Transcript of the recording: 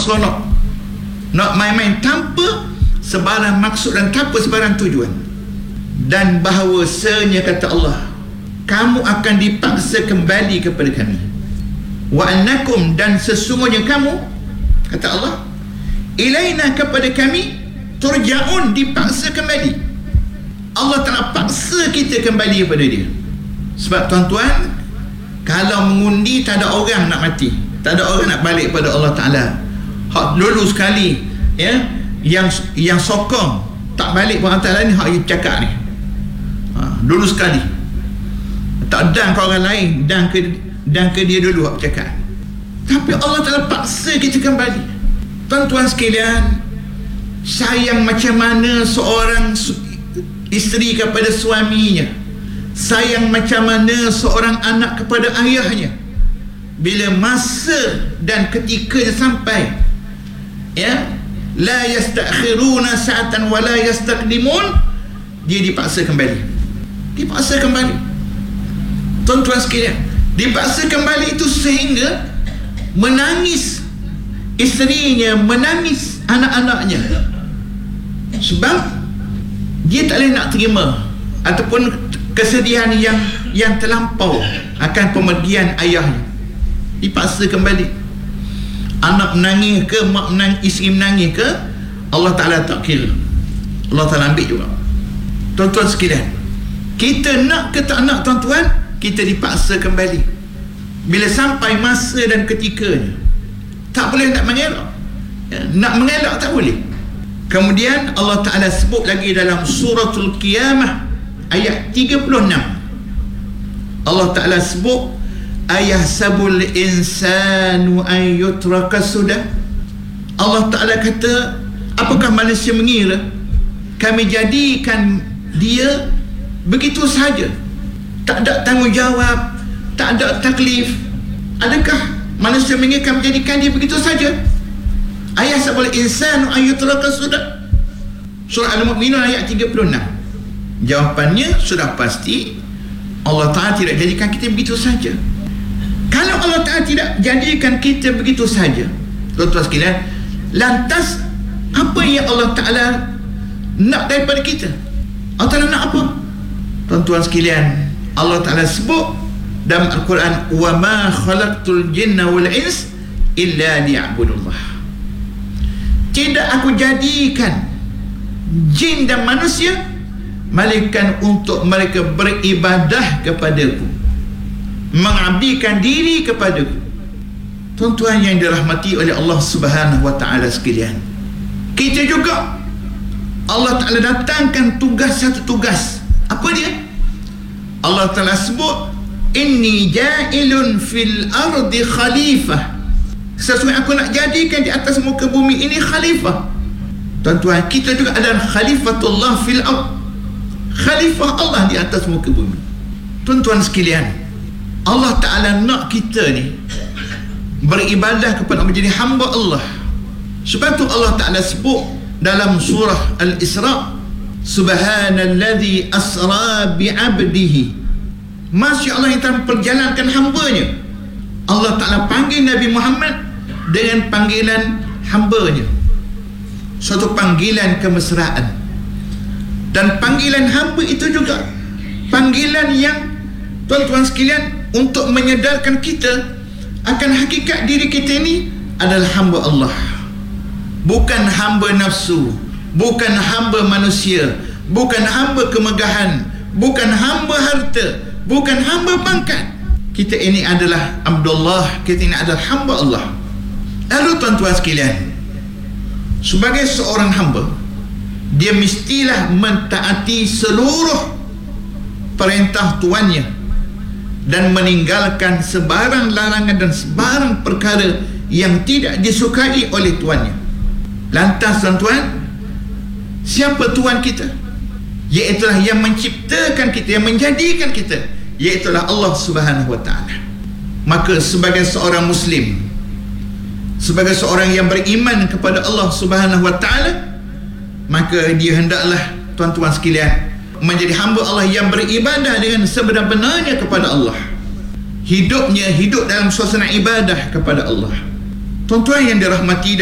seronok, nak main-main tanpa sebarang maksud dan tanpa sebarang tujuan. Dan bahawasanya kata Allah, kamu akan dipaksa kembali kepada kami. Wa annakum, dan sesungguhnya kamu, kata Allah, ilaina, kepada kami, turja'un, dipaksa kembali. Allah tak paksa kita kembali kepada dia. Sebab tuan-tuan, kalau mengundi tak ada orang nak mati, tak ada orang nak balik pada Allah Ta'ala. Hak dulu sekali ya, yang sokong tak balik pada Allah Ta'ala ni, hak dia cakap ni, dulu sekali. Tak dan ke orang lain, dan ke dia dulu hak cakap. Tapi Allah Ta'ala paksa kita kembali. Tuan-tuan sekalian, sayang macam mana seorang isteri kepada suaminya, sayang macam mana seorang anak kepada ayahnya, bila masa dan ketikanya sampai, ya, la yastakhiruna sa'atan wa la yastaqdimun, dia dipaksa kembali. Dipaksa kembali. Tuan-tuan sekalian, dipaksa kembali itu sehingga menangis isterinya, menangis anak-anaknya, sebab dia tak boleh nak terima ataupun kesedihan yang terlampau akan pemergian ayahnya. Dipaksa kembali. Anak menangis ke, mak menangis, isteri menangis ke, Allah Ta'ala tak kira, Allah Ta'ala ambil juga. Tuan-tuan sekalian, kita nak ke tak nak, tuan-tuan, kita dipaksa kembali. Bila sampai masa dan ketikanya, tak boleh nak mengelak, ya, nak mengelak tak boleh. Kemudian Allah Ta'ala sebut lagi dalam suratul Qiyamah ayat 36, Allah Ta'ala sebut, ayahsabul insanu an yutraka sudah. Allah Ta'ala kata, apakah manusia mengira kami jadikan dia begitu saja, tak ada tanggungjawab, tak ada taklif? Adakah manusia mengira kami jadikan dia begitu saja? Ayahsabul insanu an yutraka sudah, surah Al-Mu'minun ayat 36. Jawapannya sudah pasti, Allah Ta'ala tidak jadikan kita begitu saja. Kalau Allah Ta'ala tidak jadikan kita begitu saja, tuan-tuan sekalian, lantas apa yang Allah Ta'ala nak daripada kita? Allah Ta'ala nak apa? Tuan-tuan sekalian, Allah Ta'ala sebut dalam Al-Quran, wa ma khalaqtul jinna wal ins illa liya'budullah. Tidak aku jadikan jin dan manusia melainkan untuk mereka beribadah kepadaku, mengabdikan diri kepadaku. Tuan-tuan yang dirahmati oleh Allah Subhanahu wa Ta'ala sekalian, kita juga Allah Ta'ala datangkan tugas, satu tugas. Apa dia? Allah Ta'ala sebut, inni ja'ilun fil ardi khalifah, sesungguhnya aku nak jadikan di atas muka bumi ini khalifah. Tuan-tuan, kita juga adalah khalifatullah fil ard, khalifah Allah di atas muka bumi. Tuan-tuan sekalian, Allah Ta'ala nak kita ni beribadah kepada, menjadi hamba Allah. Sebab tu Allah Ta'ala sebut dalam surah Al-Isra, subhanalladzi asra bi'abdihi, Masya Allah yang telah perjalankan hambanya. Allah Ta'ala panggil Nabi Muhammad dengan panggilan hambanya, suatu panggilan kemesraan. Dan panggilan hamba itu juga panggilan yang, tuan-tuan sekalian, untuk menyedarkan kita akan hakikat diri kita ini adalah hamba Allah, bukan hamba nafsu, bukan hamba manusia, bukan hamba kemegahan, bukan hamba harta, bukan hamba pangkat. Kita ini adalah Abdullah, kita ini adalah hamba Allah. Lalu tuan-tuan sekalian, sebagai seorang hamba, dia mestilah mentaati seluruh perintah tuannya dan meninggalkan sebarang larangan dan sebarang perkara yang tidak disukai oleh tuannya. Lantas tuan-tuan, siapa tuan kita? Iaitulah yang menciptakan kita, yang menjadikan kita, iaitulah Allah Subhanahu wa Ta'ala. Maka sebagai seorang Muslim, sebagai seorang yang beriman kepada Allah Subhanahu wa Ta'ala, maka dia hendaklah, tuan-tuan sekalian, menjadi hamba Allah yang beribadah dengan sebenar-benarnya kepada Allah. Hidupnya hidup dalam suasana ibadah kepada Allah. Tuan-tuan yang dirahmati